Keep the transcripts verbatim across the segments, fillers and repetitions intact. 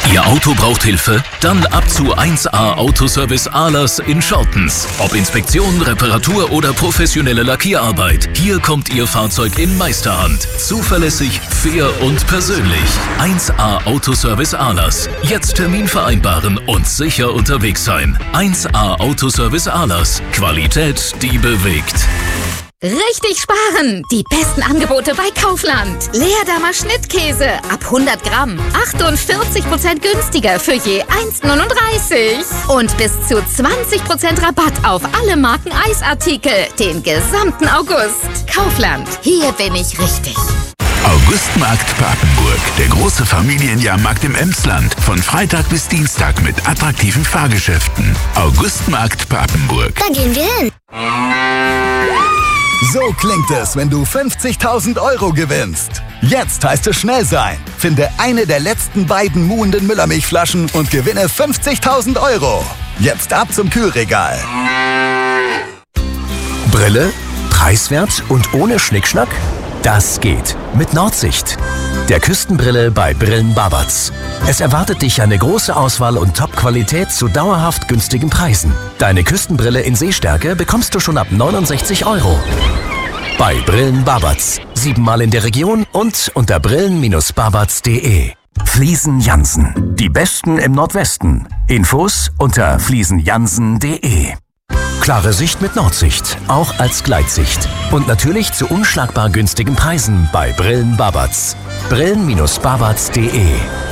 Ihr Auto braucht Hilfe? Dann ab zu eins A Autoservice Ahlers in Schortens. Ob Inspektion, Reparatur oder professionelle Lackierarbeit. Hier kommt Ihr Fahrzeug in Meisterhand. Zuverlässig, fair und persönlich. eins A Autoservice Ahlers. Jetzt Termin vereinbaren und sicher unterwegs sein. eins A Autoservice Ahlers. Qualität, die bewegt. Richtig sparen! Die besten Angebote bei Kaufland. Leerdammer Schnittkäse ab hundert Gramm. achtundvierzig Prozent günstiger für je eins neununddreißig. Und bis zu zwanzig Prozent Rabatt auf alle Marken Eisartikel. Den gesamten August. Kaufland. Hier bin ich richtig. Augustmarkt Papenburg. Der große Familienjahrmarkt im Emsland. Von Freitag bis Dienstag mit attraktiven Fahrgeschäften. Augustmarkt Papenburg. Da gehen wir hin. So klingt es, wenn du fünfzigtausend Euro gewinnst. Jetzt heißt es schnell sein. Finde eine der letzten beiden muhenden Müllermilchflaschen und gewinne fünfzigtausend Euro. Jetzt ab zum Kühlregal. Brille, preiswert und ohne Schnickschnack? Das geht mit Nordsicht. Der Küstenbrille bei Brillen Babatz. Es erwartet dich eine große Auswahl und Top-Qualität zu dauerhaft günstigen Preisen. Deine Küstenbrille in Sehstärke bekommst du schon ab neunundsechzig Euro. Bei Brillen Babatz. Siebenmal in der Region und unter brillen Babatz punkt de. Fliesen Jansen. Die Besten im Nordwesten. Infos unter fliesen jansen punkt de. Klare Sicht mit Nordsicht, auch als Gleitsicht. Und natürlich zu unschlagbar günstigen Preisen bei Brillen Babatz. brillen Babatz punkt de.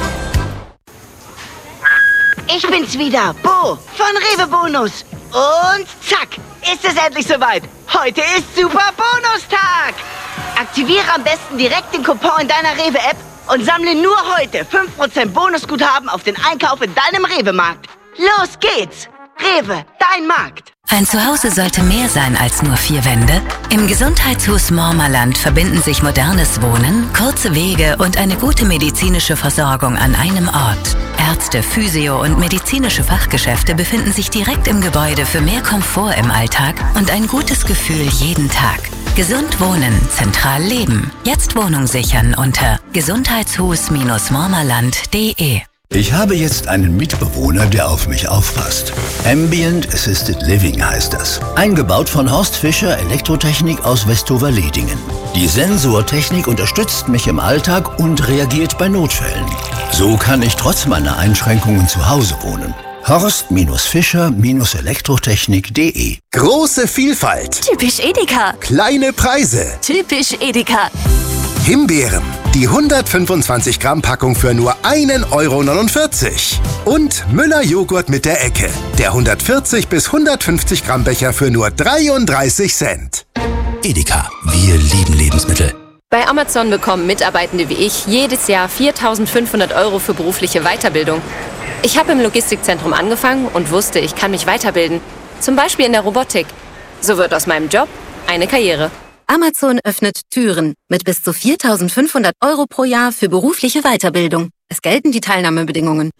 Ich bin's wieder, Bo von Rewe Bonus. Und zack, ist es endlich soweit. Heute ist Super Bonustag. Aktiviere am besten direkt den Coupon in deiner Rewe-App und sammle nur heute fünf Prozent Bonusguthaben auf den Einkauf in deinem Rewe-Markt. Los geht's! Rewe, dein Markt. Ein Zuhause sollte mehr sein als nur vier Wände. Im Gesundheitshus Mormerland verbinden sich modernes Wohnen, kurze Wege und eine gute medizinische Versorgung an einem Ort. Ärzte, Physio- und medizinische Fachgeschäfte befinden sich direkt im Gebäude für mehr Komfort im Alltag und ein gutes Gefühl jeden Tag. Gesund wohnen, zentral leben. Jetzt Wohnung sichern unter gesundheitshus Mormerland punkt de. Ich habe jetzt einen Mitbewohner, der auf mich aufpasst. Ambient Assisted Living heißt das. Eingebaut von Horst Fischer Elektrotechnik aus Westover-Ledingen. Die Sensortechnik unterstützt mich im Alltag und reagiert bei Notfällen. So kann ich trotz meiner Einschränkungen zu Hause wohnen. Horst Fischer Elektrotechnik punkt de. Große Vielfalt. Typisch Edeka. Kleine Preise. Typisch Edeka. Himbeeren. Die hundertfünfundzwanzig Gramm Packung für nur ein Euro neunundvierzig. Und Müller Joghurt mit der Ecke. Der hundertvierzig bis hundertfünfzig Gramm Becher für nur dreiunddreißig Cent. Edeka. Wir lieben Lebensmittel. Bei Amazon bekommen Mitarbeitende wie ich jedes Jahr viertausendfünfhundert Euro für berufliche Weiterbildung. Ich habe im Logistikzentrum angefangen und wusste, ich kann mich weiterbilden. Zum Beispiel in der Robotik. So wird aus meinem Job eine Karriere. Amazon öffnet Türen mit bis zu viertausendfünfhundert Euro pro Jahr für berufliche Weiterbildung. Es gelten die Teilnahmebedingungen.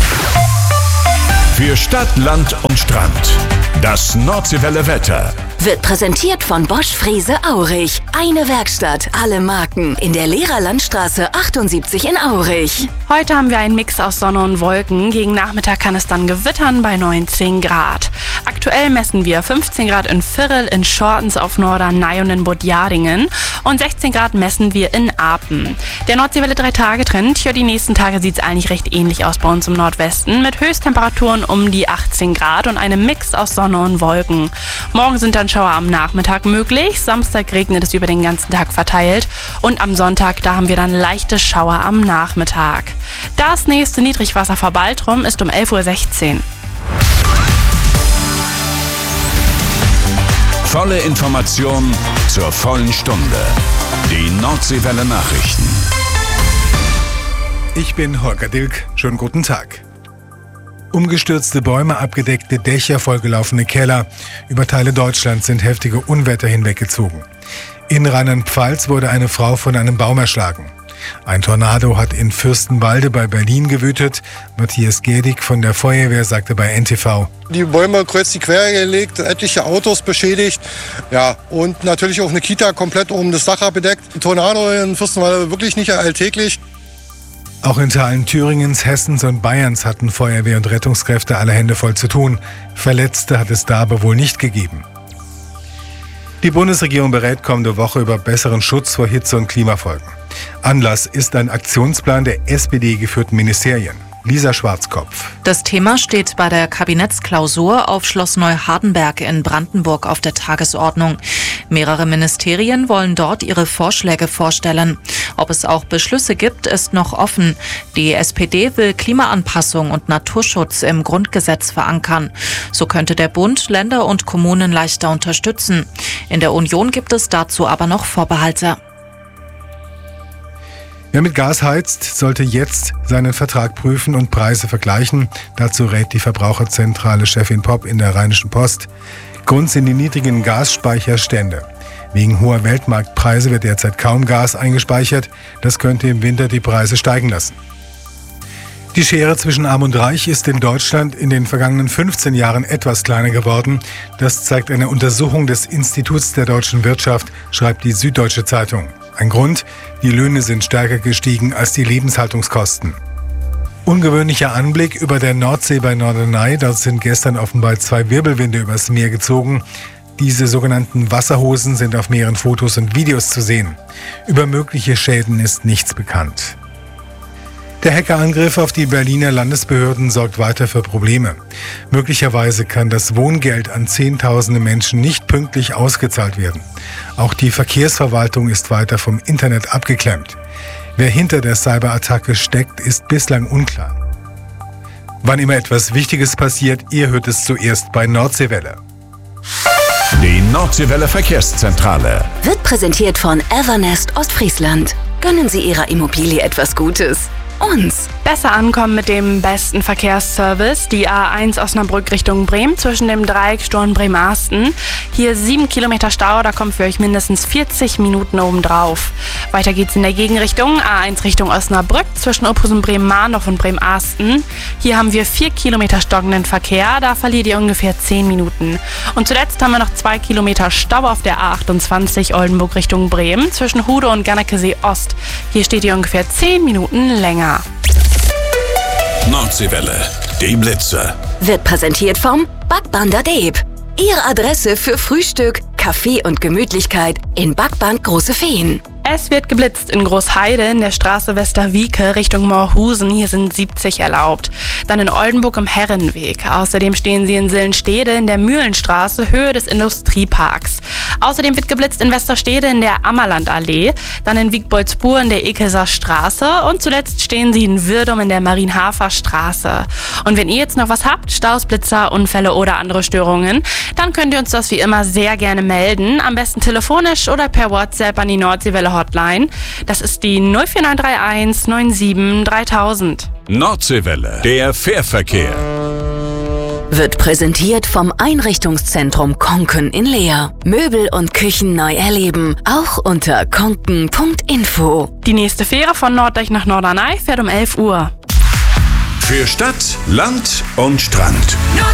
Für Stadt, Land und Strand. Das Nordseewelle Wetter. Wird präsentiert von Bosch Frese Aurich. Eine Werkstatt, alle Marken. In der Lehrerlandstraße achtundsiebzig in Aurich. Heute haben wir einen Mix aus Sonne und Wolken. Gegen Nachmittag kann es dann gewittern bei neunzehn Grad. Aktuell messen wir fünfzehn Grad in Virrel, in Schortens auf Norderney und in Budjadingen. Und sechzehn Grad messen wir in Apen. Der Nordseewelle drei-Tage-Trend. Ja, die nächsten Tage sieht es eigentlich recht ähnlich aus bei uns im Nordwesten. Mit Höchsttemperaturen um die achtzehn Grad und einem Mix aus Sonne und Wolken. Morgen sind dann Schauer am Nachmittag möglich. Samstag regnet es über den ganzen Tag verteilt. Und am Sonntag, da haben wir dann leichte Schauer am Nachmittag. Das nächste Niedrigwasser vor Baltrum ist um elf Uhr sechzehn. Volle Information zur vollen Stunde. Die Nordseewelle Nachrichten. Ich bin Holger Dilk. Schönen guten Tag. Umgestürzte Bäume, abgedeckte Dächer, vollgelaufene Keller. Über Teile Deutschlands sind heftige Unwetter hinweggezogen. In Rheinland-Pfalz wurde eine Frau von einem Baum erschlagen. Ein Tornado hat in Fürstenwalde bei Berlin gewütet. Matthias Gedig von der Feuerwehr sagte bei N T V: Die Bäume kreuz und quer gelegt, etliche Autos beschädigt. Ja, und natürlich auch eine Kita komplett um das Dach abgedeckt. Ein Tornado in Fürstenwalde wirklich nicht alltäglich. Auch in Teilen Thüringens, Hessens und Bayerns hatten Feuerwehr und Rettungskräfte alle Hände voll zu tun. Verletzte hat es da aber wohl nicht gegeben. Die Bundesregierung berät kommende Woche über besseren Schutz vor Hitze- und Klimafolgen. Anlass ist ein Aktionsplan der S P D-geführten Ministerien. Lisa Schwarzkopf. Das Thema steht bei der Kabinettsklausur auf Schloss Neuhardenberg in Brandenburg auf der Tagesordnung. Mehrere Ministerien wollen dort ihre Vorschläge vorstellen. Ob es auch Beschlüsse gibt, ist noch offen. Die S P D will Klimaanpassung und Naturschutz im Grundgesetz verankern. So könnte der Bund Länder und Kommunen leichter unterstützen. In der Union gibt es dazu aber noch Vorbehalte. Wer mit Gas heizt, sollte jetzt seinen Vertrag prüfen und Preise vergleichen. Dazu rät die Verbraucherzentrale Chefin Popp in der Rheinischen Post. Grund sind die niedrigen Gasspeicherstände. Wegen hoher Weltmarktpreise wird derzeit kaum Gas eingespeichert. Das könnte im Winter die Preise steigen lassen. Die Schere zwischen Arm und Reich ist in Deutschland in den vergangenen fünfzehn Jahren etwas kleiner geworden. Das zeigt eine Untersuchung des Instituts der deutschen Wirtschaft, schreibt die Süddeutsche Zeitung. Ein Grund, die Löhne sind stärker gestiegen als die Lebenshaltungskosten. Ungewöhnlicher Anblick über der Nordsee bei Norderney. Dort sind gestern offenbar zwei Wirbelwinde übers Meer gezogen. Diese sogenannten Wasserhosen sind auf mehreren Fotos und Videos zu sehen. Über mögliche Schäden ist nichts bekannt. Der Hackerangriff auf die Berliner Landesbehörden sorgt weiter für Probleme. Möglicherweise kann das Wohngeld an Zehntausende Menschen nicht pünktlich ausgezahlt werden. Auch die Verkehrsverwaltung ist weiter vom Internet abgeklemmt. Wer hinter der Cyberattacke steckt, ist bislang unklar. Wann immer etwas Wichtiges passiert, ihr hört es zuerst bei Nordseewelle. Die Nordseewelle Verkehrszentrale wird präsentiert von Evernest Ostfriesland. Gönnen Sie Ihrer Immobilie etwas Gutes. Uns. Besser ankommen mit dem besten Verkehrsservice. Die A eins Osnabrück Richtung Bremen zwischen dem Dreieck Sturm-Bremerhasten. Hier sieben Kilometer Stau, da kommt für euch mindestens vierzig Minuten obendrauf. Weiter geht's in der Gegenrichtung. A eins Richtung Osnabrück zwischen Oberhausen-Bremen-Mahndorf und Bremerhasten. Hier haben wir vier Kilometer stockenden Verkehr, da verliert ihr ungefähr zehn Minuten. Und zuletzt haben wir noch zwei Kilometer Stau auf der A achtundzwanzig Oldenburg Richtung Bremen zwischen Hude und Gannekesee Ost. Hier steht ihr ungefähr zehn Minuten länger. Nordseewelle, die Blitze. Wird präsentiert vom Backbander Deeb. Ihre Adresse für Frühstück, Kaffee und Gemütlichkeit in Backband Große Feen. Es wird geblitzt in Großheide in der Straße Westerwieke Richtung Moorhusen. Hier sind siebzig erlaubt. Dann in Oldenburg im Herrenweg. Außerdem stehen sie in Sillenstede in der Mühlenstraße, Höhe des Industrieparks. Außerdem wird geblitzt in Westerstede in der Ammerlandallee. Dann in Wiegboldsburg in der Ekelser Straße. Und zuletzt stehen sie in Wirdum in der Marienhafer Straße. Und wenn ihr jetzt noch was habt, Staus, Blitzer, Unfälle oder andere Störungen, dann könnt ihr uns das wie immer sehr gerne melden. Am besten telefonisch oder per WhatsApp an die Nordseewelle Hotline. Das ist die null vier neun drei eins neun sieben dreitausend. Nordseewelle, der Fährverkehr. Wird präsentiert vom Einrichtungszentrum Konken in Leer. Möbel und Küchen neu erleben, auch unter konken punkt info. Die nächste Fähre von Norddeich nach Norderney fährt um elf Uhr. Für Stadt, Land und Strand.